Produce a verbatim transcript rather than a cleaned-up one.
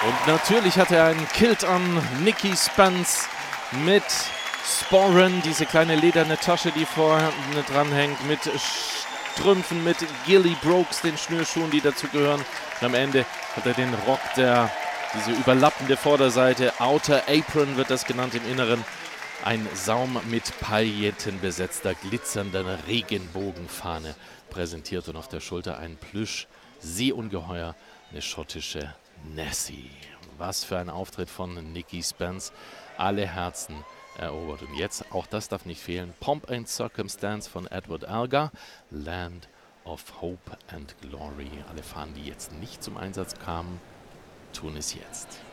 Und natürlich hat er einen Kilt an. Nikki Spence mit Sporran, diese kleine lederne Tasche, die vorne dranhängt, mit Strümpfen, mit Gilly Brooks, den Schnürschuhen, die dazu gehören. Und am Ende hat er den Rock, der diese überlappende Vorderseite, Outer Apron wird das genannt im Inneren. Ein Saum mit Pailletten besetzter, glitzernder Regenbogenfahne präsentiert und auf der Schulter ein Plüsch-Seeungeheuer, eine schottische Nessie. Was für ein Auftritt von Nikki Spence. Alle Herzen erobert. Und jetzt, auch das darf nicht fehlen, Pomp and Circumstance von Edward Elgar, Land of Hope and Glory. Alle Fahnen, die jetzt nicht zum Einsatz kamen, tun es jetzt.